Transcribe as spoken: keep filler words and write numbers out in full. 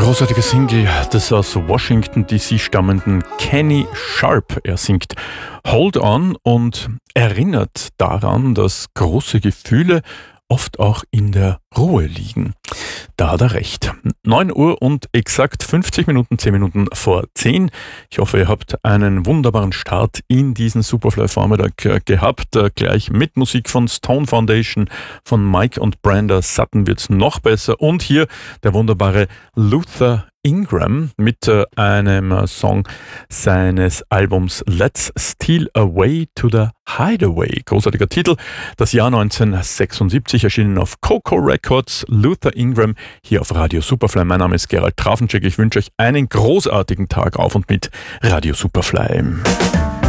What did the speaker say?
Großartige Single des aus Washington D C stammenden Kenny Sharp. Er singt Hold On und erinnert daran, dass große Gefühle oft auch in der Ruhe liegen. Da hat er recht. neun Uhr und exakt fünfzig Minuten, zehn Minuten vor zehn. Ich hoffe, ihr habt einen wunderbaren Start in diesen Superfly-Vormittag gehabt. Gleich mit Musik von Stone Foundation, von Mike und Brenda Sutton wird's noch besser. Und hier der wunderbare Luther Ingram mit äh, einem äh, Song seines Albums Let's Steal Away to the Hideaway. Großartiger Titel. Das Jahr neunzehnhundertsechsundsiebzig, erschienen auf Coco Records. Luther Ingram hier auf Radio Superfly. Mein Name ist Gerald Trafenczek. Ich wünsche euch einen großartigen Tag auf und mit Radio Superfly.